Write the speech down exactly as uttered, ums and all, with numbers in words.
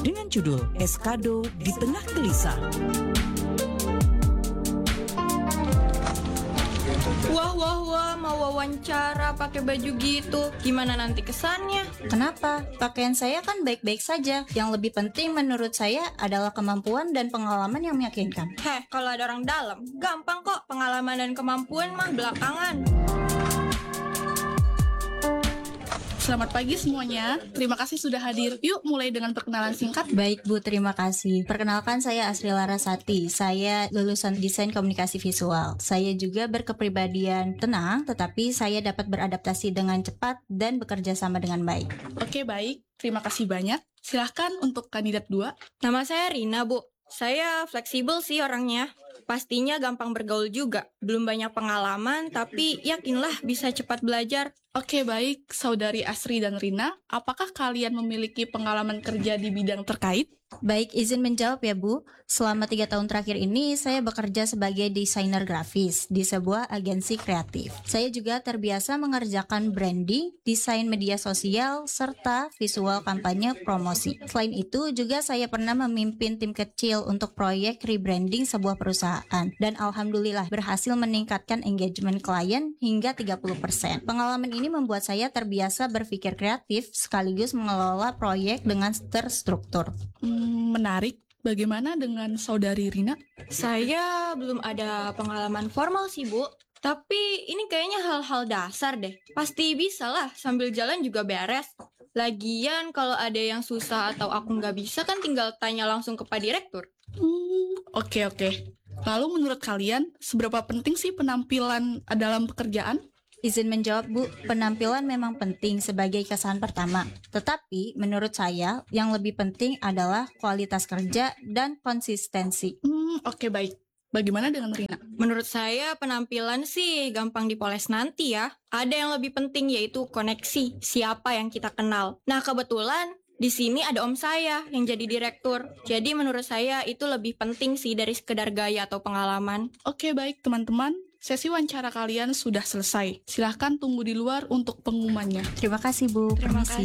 dengan judul Eskado di Tengah Gelisah. Wah, wah, wah, mau wawancara pakai baju gitu. Gimana nanti kesannya? Kenapa? Pakaian saya kan baik-baik saja. Yang lebih penting menurut saya adalah kemampuan dan pengalaman yang meyakinkan. Heh, kalau ada orang dalam, gampang kok. Pengalaman dan kemampuan mah belakangan. Selamat pagi semuanya, terima kasih sudah hadir. Yuk mulai dengan perkenalan singkat. Baik Bu, terima kasih. Perkenalkan saya Asri Larasati. Saya lulusan Desain Komunikasi Visual. Saya juga berkepribadian tenang, tetapi saya dapat beradaptasi dengan cepat dan bekerja sama dengan baik. Oke baik, terima kasih banyak. Silahkan untuk kandidat dua. Nama saya Rina, Bu. Saya fleksibel sih orangnya. Pastinya gampang bergaul juga. Belum banyak pengalaman, tapi yakinlah bisa cepat belajar. Oke baik, Saudari Asri dan Rina, apakah kalian memiliki pengalaman kerja di bidang terkait? Baik, izin menjawab ya Bu. Selama tiga tahun terakhir ini, saya bekerja sebagai desainer grafis di sebuah agensi kreatif. Saya juga terbiasa mengerjakan branding, desain media sosial, serta visual kampanye promosi. Selain itu, juga saya pernah memimpin tim kecil untuk proyek rebranding sebuah perusahaan. Dan alhamdulillah berhasil meningkatkan engagement klien hingga tiga puluh persen. Pengalaman ini membuat saya terbiasa berpikir kreatif sekaligus mengelola proyek dengan terstruktur. Hmm, menarik. Bagaimana dengan Saudari Rina? Saya belum ada pengalaman formal sih, Bu. Tapi ini kayaknya hal-hal dasar deh. Pasti bisa lah, sambil jalan juga beres. Lagian kalau ada yang susah atau aku nggak bisa kan tinggal tanya langsung ke Pak Direktur. Hmm, oke oke. Lalu menurut kalian, seberapa penting sih penampilan dalam pekerjaan? Izin menjawab Bu, penampilan memang penting sebagai kesan pertama. Tetapi menurut saya yang lebih penting adalah kualitas kerja dan konsistensi. Hmm, oke baik. Bagaimana dengan Rina? Menurut saya penampilan sih gampang dipoles nanti ya. Ada yang lebih penting yaitu koneksi, siapa yang kita kenal. Nah kebetulan di sini ada om saya yang jadi direktur. Jadi menurut saya itu lebih penting sih dari sekedar gaya atau pengalaman. Oke baik teman-teman. Sesi wawancara kalian sudah selesai. Silahkan tunggu di luar untuk pengumumannya. Terima kasih Bu. Terima Permisi.